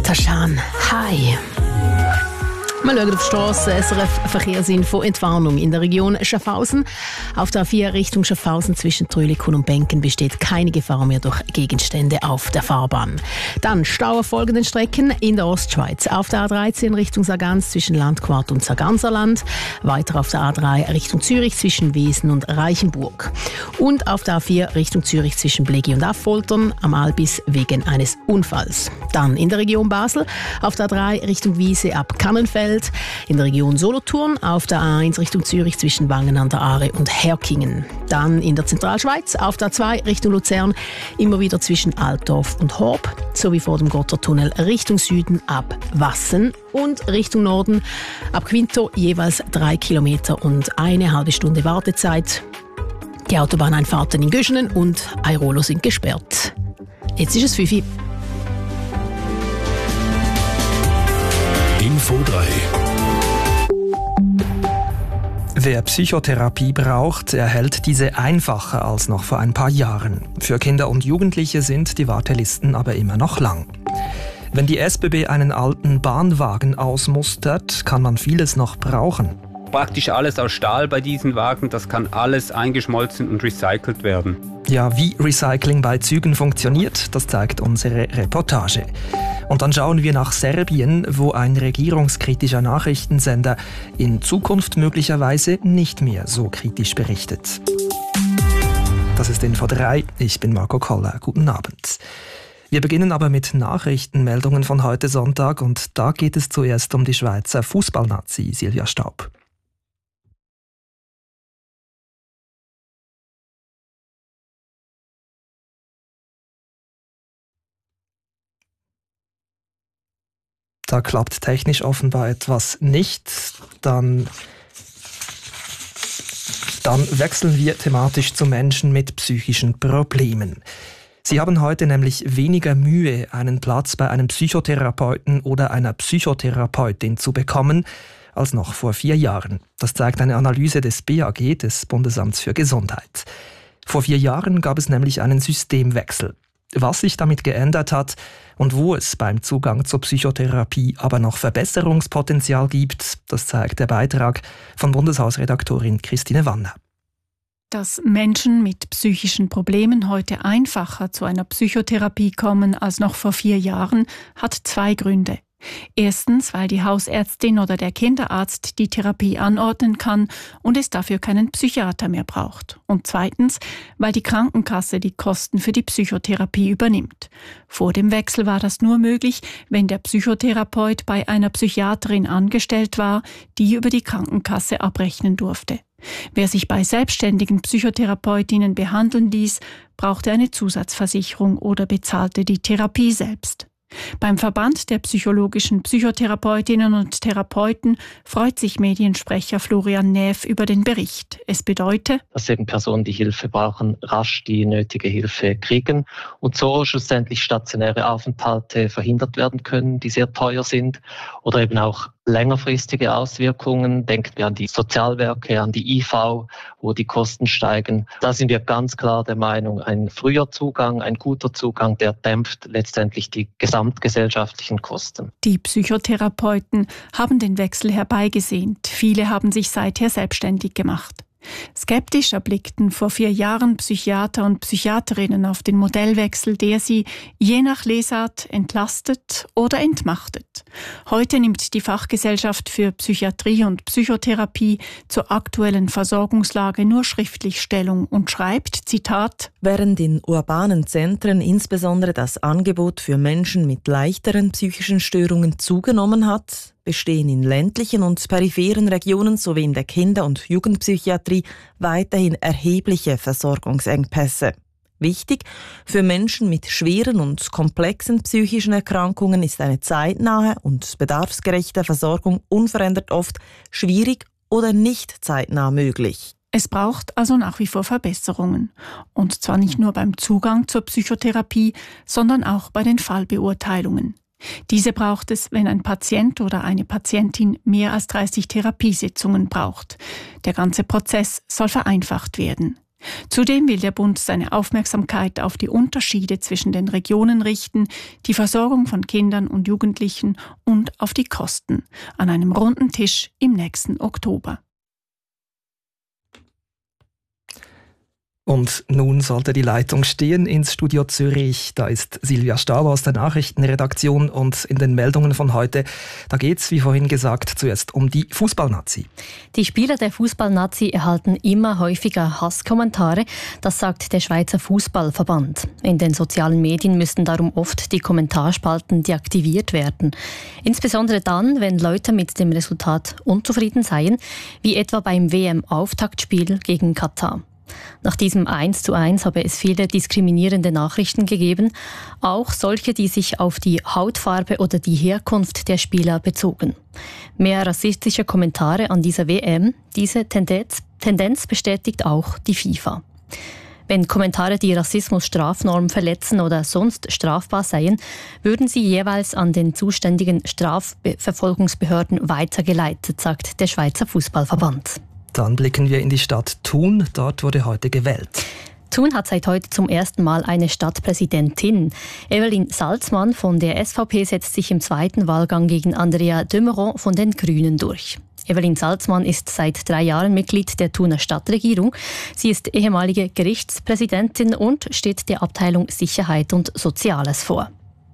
Taschan, hi. Wir schauen auf die Strasse, SRF Verkehrsinfo, Entwarnung in der Region Schaffhausen. Auf der A4 Richtung Schaffhausen zwischen Trölikon und Benken besteht keine Gefahr mehr durch Gegenstände auf der Fahrbahn. Dann Stau auf folgenden Strecken in der Ostschweiz. Auf der A13 Richtung Sargans zwischen Landquart und Sarganserland. Weiter auf der A3 Richtung Zürich zwischen Wesen und Reichenburg. Und auf der A4 Richtung Zürich zwischen Blegi und Affoltern am Albis wegen eines Unfalls. Dann in der Region Basel auf der A3 Richtung Wiese ab Kannenfeld. In der Region Solothurn auf der A1 Richtung Zürich zwischen Wangen an der Aare und Herkingen. Dann in der Zentralschweiz auf der A2 Richtung Luzern immer wieder zwischen Altdorf und Horb sowie vor dem Gotthardtunnel Richtung Süden ab Wassen und Richtung Norden ab Quinto jeweils 3 Kilometer und eine halbe Stunde Wartezeit. Die Autobahneinfahrten in Göschenen und Airolo sind gesperrt. Jetzt ist es 5 Uhr. Info 3. Wer Psychotherapie braucht, erhält diese einfacher als noch vor ein paar Jahren. Für Kinder und Jugendliche sind die Wartelisten aber immer noch lang. Wenn die SBB einen alten Bahnwagen ausmustert, kann man vieles noch brauchen. Praktisch alles aus Stahl bei diesen Wagen, das kann alles eingeschmolzen und recycelt werden. Ja, wie Recycling bei Zügen funktioniert, das zeigt unsere Reportage. Und dann schauen wir nach Serbien, wo ein regierungskritischer Nachrichtensender in Zukunft möglicherweise nicht mehr so kritisch berichtet. Das ist Info 3. Ich bin Marco Koller. Guten Abend. Wir beginnen aber mit Nachrichtenmeldungen von heute Sonntag und da geht es zuerst um die Schweizer Fußballnazi Silvia Staub. Da klappt technisch offenbar etwas nicht. Dann wechseln wir thematisch zu Menschen mit psychischen Problemen. Sie haben heute nämlich weniger Mühe, einen Platz bei einem Psychotherapeuten oder einer Psychotherapeutin zu bekommen, als noch vor 4 Jahren. Das zeigt eine Analyse des BAG, des Bundesamts für Gesundheit. Vor 4 Jahren gab es nämlich einen Systemwechsel. Was sich damit geändert hat und wo es beim Zugang zur Psychotherapie aber noch Verbesserungspotenzial gibt, das zeigt der Beitrag von Bundeshausredaktorin Christine Wanner. Dass Menschen mit psychischen Problemen heute einfacher zu einer Psychotherapie kommen als noch vor 4 Jahren, hat 2 Gründe. Erstens, weil die Hausärztin oder der Kinderarzt die Therapie anordnen kann und es dafür keinen Psychiater mehr braucht. Und zweitens, weil die Krankenkasse die Kosten für die Psychotherapie übernimmt. Vor dem Wechsel war das nur möglich, wenn der Psychotherapeut bei einer Psychiaterin angestellt war, die über die Krankenkasse abrechnen durfte. Wer sich bei selbstständigen Psychotherapeutinnen behandeln ließ, brauchte eine Zusatzversicherung oder bezahlte die Therapie selbst. Beim Verband der psychologischen Psychotherapeutinnen und Therapeuten freut sich Mediensprecher Florian Näf über den Bericht. Es bedeutet, dass eben Personen, die Hilfe brauchen, rasch die nötige Hilfe kriegen und so schlussendlich stationäre Aufenthalte verhindert werden können, die sehr teuer sind, oder eben auch längerfristige Auswirkungen. Denken wir an die Sozialwerke, an die IV, wo die Kosten steigen. Da sind wir ganz klar der Meinung, ein früher Zugang, ein guter Zugang, der dämpft letztendlich die gesamtgesellschaftlichen Kosten. Die Psychotherapeuten haben den Wechsel herbeigesehnt. Viele haben sich seither selbstständig gemacht. Skeptisch erblickten vor 4 Jahren Psychiater und Psychiaterinnen auf den Modellwechsel, der sie je nach Lesart entlastet oder entmachtet. Heute nimmt die Fachgesellschaft für Psychiatrie und Psychotherapie zur aktuellen Versorgungslage nur schriftlich Stellung und schreibt, Zitat, während in urbanen Zentren insbesondere das Angebot für Menschen mit leichteren psychischen Störungen zugenommen hat, bestehen in ländlichen und peripheren Regionen sowie in der Kinder- und Jugendpsychiatrie weiterhin erhebliche Versorgungsengpässe. Wichtig, für Menschen mit schweren und komplexen psychischen Erkrankungen ist eine zeitnahe und bedarfsgerechte Versorgung unverändert oft schwierig oder nicht zeitnah möglich. Es braucht also nach wie vor Verbesserungen. Und zwar nicht nur beim Zugang zur Psychotherapie, sondern auch bei den Fallbeurteilungen. Diese braucht es, wenn ein Patient oder eine Patientin mehr als 30 Therapiesitzungen braucht. Der ganze Prozess soll vereinfacht werden. Zudem will der Bund seine Aufmerksamkeit auf die Unterschiede zwischen den Regionen richten, die Versorgung von Kindern und Jugendlichen und auf die Kosten an einem runden Tisch im nächsten Oktober. Und nun sollte die Leitung stehen ins Studio Zürich. Da ist Silvia Stauber aus der Nachrichtenredaktion und in den Meldungen von heute, da geht es, wie vorhin gesagt, zuerst um die Fußballnazi. Die Spieler der Fußballnazi erhalten immer häufiger Hasskommentare, das sagt der Schweizer Fußballverband. In den sozialen Medien müssten darum oft die Kommentarspalten deaktiviert werden. Insbesondere dann, wenn Leute mit dem Resultat unzufrieden seien, wie etwa beim WM-Auftaktspiel gegen Katar. Nach diesem 1:1 habe es viele diskriminierende Nachrichten gegeben, auch solche, die sich auf die Hautfarbe oder die Herkunft der Spieler bezogen. Mehr rassistische Kommentare an dieser WM, diese Tendenz bestätigt auch die FIFA. Wenn Kommentare die Rassismus-Strafnorm verletzen oder sonst strafbar seien, würden sie jeweils an den zuständigen Strafverfolgungsbehörden weitergeleitet, sagt der Schweizer Fußballverband. Dann blicken wir in die Stadt Thun. Dort wurde heute gewählt. Thun hat seit heute zum ersten Mal eine Stadtpräsidentin. Evelyn Salzmann von der SVP setzt sich im zweiten Wahlgang gegen Andrea de Meuron von den Grünen durch. Evelyn Salzmann ist seit 3 Jahren Mitglied der Thuner Stadtregierung. Sie ist ehemalige Gerichtspräsidentin und steht der Abteilung Sicherheit und Soziales vor.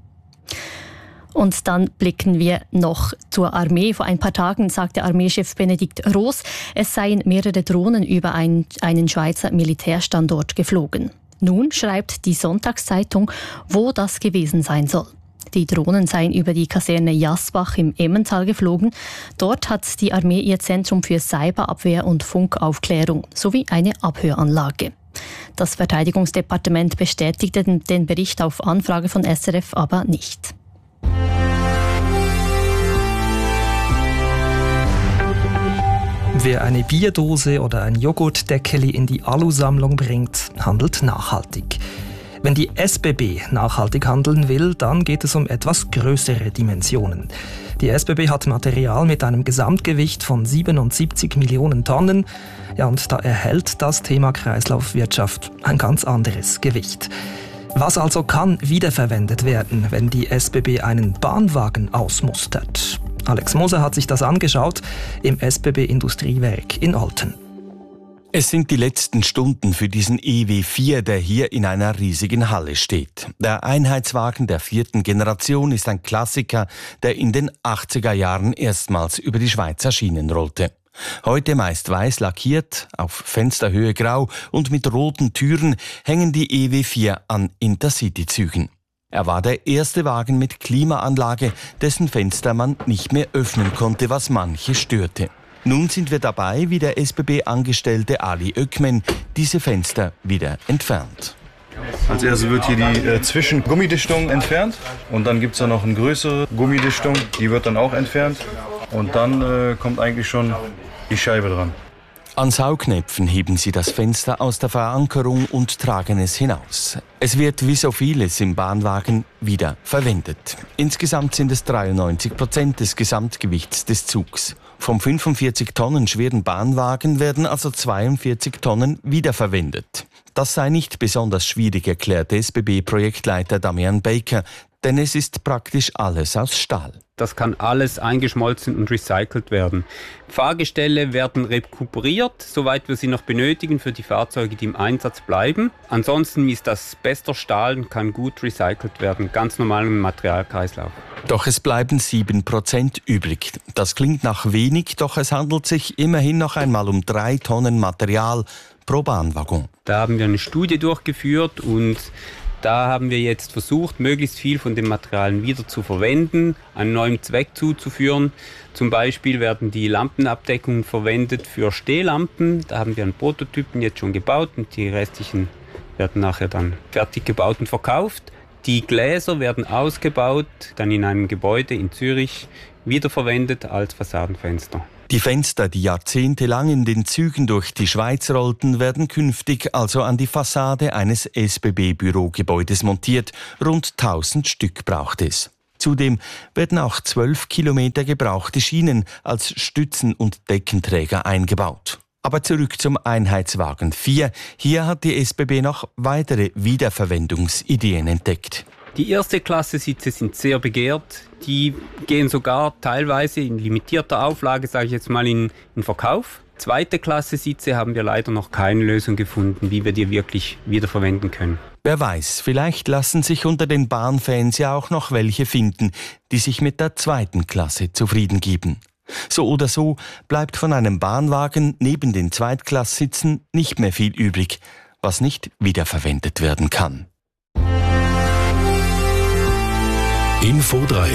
Und dann blicken wir noch zur Armee. Vor ein paar Tagen sagte Armeechef Benedikt Roos, es seien mehrere Drohnen über einen Schweizer Militärstandort geflogen. Nun schreibt die Sonntagszeitung, wo das gewesen sein soll. Die Drohnen seien über die Kaserne Jasbach im Emmental geflogen. Dort hat die Armee ihr Zentrum für Cyberabwehr und Funkaufklärung sowie eine Abhöranlage. Das Verteidigungsdepartement bestätigte den Bericht auf Anfrage von SRF aber nicht. Wer eine Bierdose oder ein Joghurtdeckeli in die Alusammlung bringt, handelt nachhaltig. Wenn die SBB nachhaltig handeln will, dann geht es um etwas größere Dimensionen. Die SBB hat Material mit einem Gesamtgewicht von 77 Millionen Tonnen. Ja, und da erhält das Thema Kreislaufwirtschaft ein ganz anderes Gewicht. Was also kann wiederverwendet werden, wenn die SBB einen Bahnwagen ausmustert? Alex Moser hat sich das angeschaut im SBB Industriewerk in Olten. Es sind die letzten Stunden für diesen EW4, der hier in einer riesigen Halle steht. Der Einheitswagen der 4. Generation ist ein Klassiker, der in den 80er Jahren erstmals über die Schweizer Schienen rollte. Heute meist weiß lackiert, auf Fensterhöhe grau und mit roten Türen hängen die EW4 an Intercity-Zügen. Er war der erste Wagen mit Klimaanlage, dessen Fenster man nicht mehr öffnen konnte, was manche störte. Nun sind wir dabei, wie der SBB-Angestellte Ali Ökmen diese Fenster wieder entfernt. Als erstes wird hier die Zwischengummidichtung entfernt und dann gibt es da noch eine größere Gummidichtung, die wird dann auch entfernt und dann kommt eigentlich schon die Scheibe dran. An Saugnäpfen heben sie das Fenster aus der Verankerung und tragen es hinaus. Es wird wie so vieles im Bahnwagen wieder verwendet. Insgesamt sind es 93% des Gesamtgewichts des Zugs. Vom 45 Tonnen schweren Bahnwagen werden also 42 Tonnen wiederverwendet. Das sei nicht besonders schwierig, erklärte SBB-Projektleiter Damian Baker, denn es ist praktisch alles aus Stahl. Das kann alles eingeschmolzen und recycelt werden. Fahrgestelle werden rekuperiert, soweit wir sie noch benötigen für die Fahrzeuge, die im Einsatz bleiben. Ansonsten ist das bester Stahl und kann gut recycelt werden, ganz normal im Materialkreislauf. Doch es bleiben 7% übrig. Das klingt nach wenig, doch es handelt sich immerhin noch einmal um 3 Tonnen Material pro Bahnwaggon. Da haben wir eine Studie durchgeführt und da haben wir jetzt versucht, möglichst viel von den Materialien wieder zu verwenden, einen neuen Zweck zuzuführen. Zum Beispiel werden die Lampenabdeckungen verwendet für Stehlampen. Da haben wir einen Prototypen jetzt schon gebaut und die restlichen werden nachher dann fertig gebaut und verkauft. Die Gläser werden ausgebaut, dann in einem Gebäude in Zürich wiederverwendet als Fassadenfenster. Die Fenster, die jahrzehntelang in den Zügen durch die Schweiz rollten, werden künftig also an die Fassade eines SBB-Bürogebäudes montiert. Rund 1000 Stück braucht es. Zudem werden auch 12 Kilometer gebrauchte Schienen als Stützen und Deckenträger eingebaut. Aber zurück zum Einheitswagen 4. Hier hat die SBB noch weitere Wiederverwendungsideen entdeckt. Die erste Klasse Sitze sind sehr begehrt. Die gehen sogar teilweise in limitierter Auflage, sage ich jetzt mal, in Verkauf. Zweite Klasse Sitze haben wir leider noch keine Lösung gefunden, wie wir die wirklich wiederverwenden können. Wer weiß, vielleicht lassen sich unter den Bahnfans ja auch noch welche finden, die sich mit der zweiten Klasse zufrieden geben. So oder so bleibt von einem Bahnwagen neben den Zweitklasssitzen nicht mehr viel übrig, was nicht wiederverwendet werden kann. Info 3.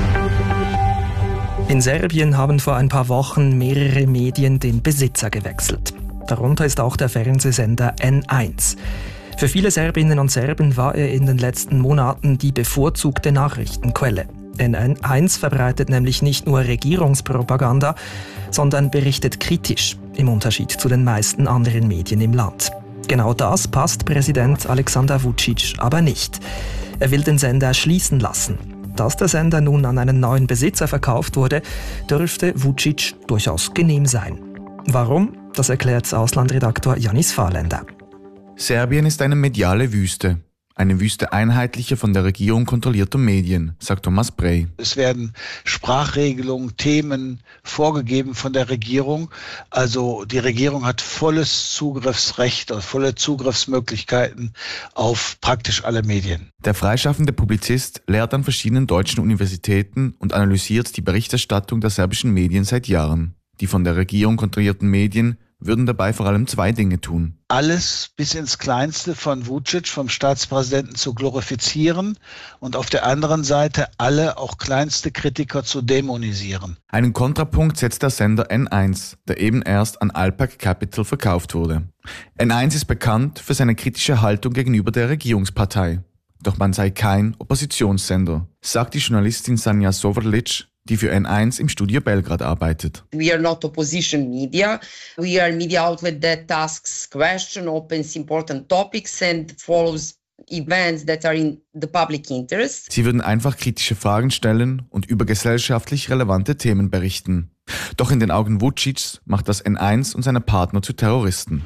In Serbien haben vor ein paar Wochen mehrere Medien den Besitzer gewechselt. Darunter ist auch der Fernsehsender N1. Für viele Serbinnen und Serben war er in den letzten Monaten die bevorzugte Nachrichtenquelle. N1 verbreitet nämlich nicht nur Regierungspropaganda, sondern berichtet kritisch, im Unterschied zu den meisten anderen Medien im Land. Genau das passt Präsident Aleksandar Vučić aber nicht. Er will den Sender schließen lassen. Dass der Sender nun an einen neuen Besitzer verkauft wurde, dürfte Vučić durchaus genehm sein. Warum? Das erklärt Auslandredaktor Janis Fahrländer. Serbien ist eine mediale Wüste. Eine Wüste einheitlicher, von der Regierung kontrollierter Medien, sagt Thomas Brey. Es werden Sprachregelungen, Themen vorgegeben von der Regierung. Also die Regierung hat volles Zugriffsrecht, volle Zugriffsmöglichkeiten auf praktisch alle Medien. Der freischaffende Publizist lehrt an verschiedenen deutschen Universitäten und analysiert die Berichterstattung der serbischen Medien seit Jahren. Die von der Regierung kontrollierten Medien würden dabei vor allem zwei Dinge tun. Alles bis ins Kleinste von Vučić, vom Staatspräsidenten, zu glorifizieren und auf der anderen Seite alle, auch kleinste Kritiker, zu dämonisieren. Einen Kontrapunkt setzt der Sender N1, der eben erst an Alpag Capital verkauft wurde. N1 ist bekannt für seine kritische Haltung gegenüber der Regierungspartei. Doch man sei kein Oppositionssender, sagt die Journalistin Sanja Sovrlic, die für N1 im Studio Belgrad arbeitet. We are not opposition media. We are a media outlet that asks questions, opens important topics and follows events that are in the public interest. Sie würden einfach kritische Fragen stellen und über gesellschaftlich relevante Themen berichten. Doch in den Augen Vučićs macht das N1 und seine Partner zu Terroristen.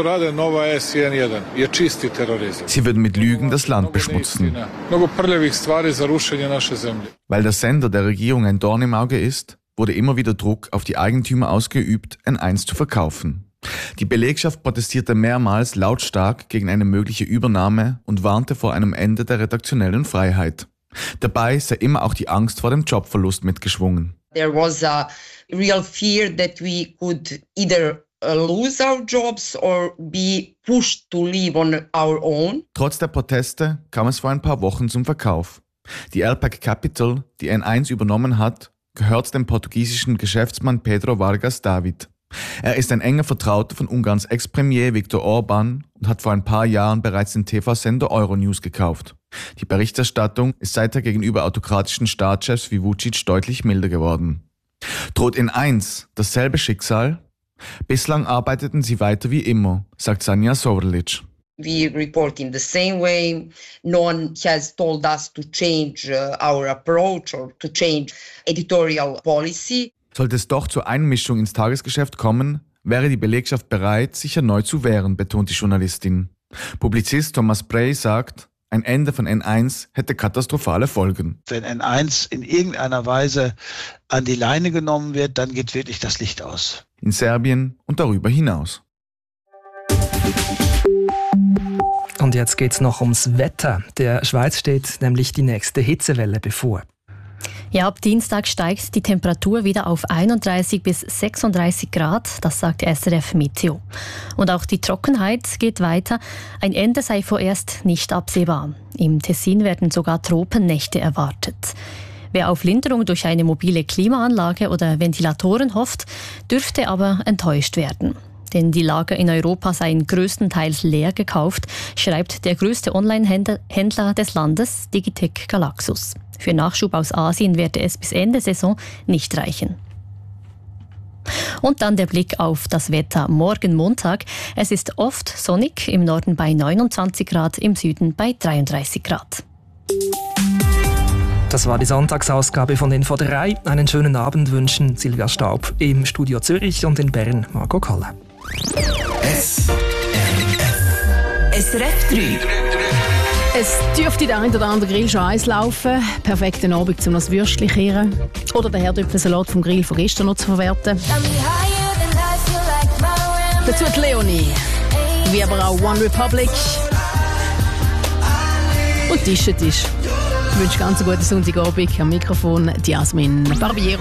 Sie würden mit Lügen das Land beschmutzen. Weil der Sender der Regierung ein Dorn im Auge ist, wurde immer wieder Druck auf die Eigentümer ausgeübt, N1 zu verkaufen. Die Belegschaft protestierte mehrmals lautstark gegen eine mögliche Übernahme und warnte vor einem Ende der redaktionellen Freiheit. Dabei sei immer auch die Angst vor dem Jobverlust mitgeschwungen. There was a real fear that we could either lose our jobs or be pushed to live on our own. Trotz der Proteste kam es vor ein paar Wochen zum Verkauf. Die Alpag Capital, die N1 übernommen hat, gehört dem portugiesischen Geschäftsmann Pedro Vargas David. Er ist ein enger Vertrauter von Ungarns Ex-Premier Viktor Orbán und hat vor ein paar Jahren bereits den TV-Sender Euronews gekauft. Die Berichterstattung ist seither gegenüber autokratischen Staatschefs wie Vučić deutlich milder geworden. Droht N1 dasselbe Schicksal? Bislang arbeiteten sie weiter wie immer, sagt Sanja Sovrlic. We report in the same way. No one has told us to change our approach or to change editorial policy. Sollte es doch zur Einmischung ins Tagesgeschäft kommen, wäre die Belegschaft bereit, sich erneut zu wehren, betont die Journalistin. Publizist Thomas Brey sagt, ein Ende von N1 hätte katastrophale Folgen. Wenn N1 in irgendeiner Weise an die Leine genommen wird, dann geht wirklich das Licht aus. In Serbien und darüber hinaus. Und jetzt geht's noch ums Wetter. Der Schweiz steht nämlich die nächste Hitzewelle bevor. Ja, ab Dienstag steigt die Temperatur wieder auf 31 bis 36 Grad, das sagt SRF Meteo. Und auch die Trockenheit geht weiter. Ein Ende sei vorerst nicht absehbar. Im Tessin werden sogar Tropennächte erwartet. Wer auf Linderung durch eine mobile Klimaanlage oder Ventilatoren hofft, dürfte aber enttäuscht werden. Denn die Lager in Europa seien größtenteils leer gekauft, schreibt der größte Online-Händler des Landes, Digitec Galaxus. Für Nachschub aus Asien werde es bis Ende Saison nicht reichen. Und dann der Blick auf das Wetter morgen Montag. Es ist oft sonnig, im Norden bei 29 Grad, im Süden bei 33 Grad. Das war die Sonntagsausgabe von Info 3. Einen schönen Abend wünschen Silvia Staub im Studio Zürich und in Bern Marco Koller. SRF 3. Es dürfte der ein oder andere Grill schon Eis laufen. Perfekten Abend, um das Würstchen zu kehren. Oder den Herdöpfelsalat vom Grill von gestern noch zu verwerten. Dazu die Leonie. Wie aber auch One Republic. Und Tischetisch. Ich wünsche ganz einen guten Sonntagabend. Am Mikrofon Jasmin Barbiero.